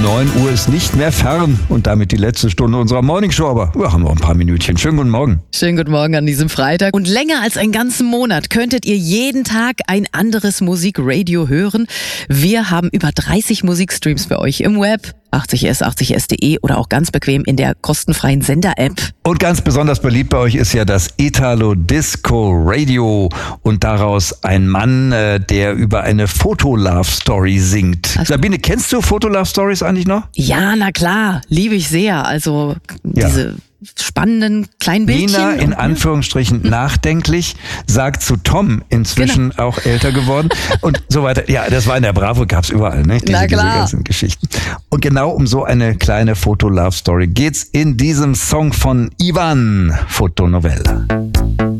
9 Uhr ist nicht mehr fern und damit die letzte Stunde unserer Morningshow. Aber wir haben noch ein paar Minütchen. Schönen guten Morgen. Schönen guten Morgen an diesem Freitag. Und länger als einen ganzen Monat könntet ihr jeden Tag ein anderes Musikradio hören. Wir haben über 30 Musikstreams für euch im Web. 80s80s.de oder auch ganz bequem in der kostenfreien Sender-App. Und ganz besonders beliebt bei euch ist ja das Italo Disco Radio und daraus ein Mann, der über eine Foto-Love-Story singt. Also, Sabine, kennst du Foto-Love-Stories eigentlich noch? Ja, na klar, liebe ich sehr. Also diese spannenden kleinen Bildchen. Nina, in Anführungsstrichen nachdenklich, sagt zu Tom, inzwischen auch älter geworden und so weiter. Ja, das war in der Bravo, gab's überall, ne? Diese ganzen Geschichten. Und genau um so eine kleine Foto-Love-Story geht's in diesem Song von Ivan, Fotonovella.